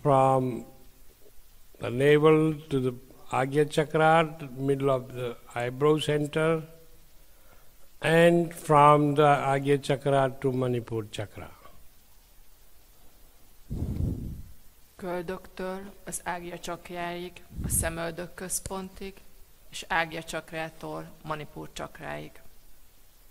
from the navel to the Agya Chakra, middle of the eyebrow center, and from the Agya Chakra to Manipur Chakra. Köldöktől az Ágya Csakráig, a szemöldök központig, és Ágya Csakrától Manipur Csakráig.